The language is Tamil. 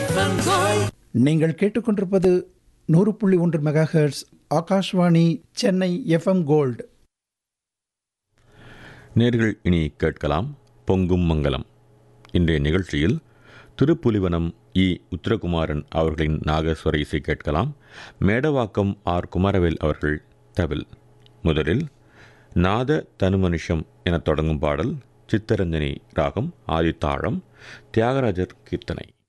நீங்கள் கேட்டுக்கொண்டிருப்பது 100.1 megahertz Akashvani Chennai FM gold. நேர்கள் இனி கேட்கலாம் பொங்கும் மங்கலம். இன்றைய நிகழ்ச்சியில் திருப்புலிவனம் இ. உத்திரகுமாரன் அவர்களின் நாகஸ்வர இசை கேட்கலாம். மேடவாக்கம் ஆர். குமரவேல் அவர்கள் தவில். முதலில் நாத தனுமனிஷம் என தொடங்கும் பாடல் சித்தரஞ்சனி ராகம் ஆதித்தாளம் தியாகராஜர் கீர்த்தனை.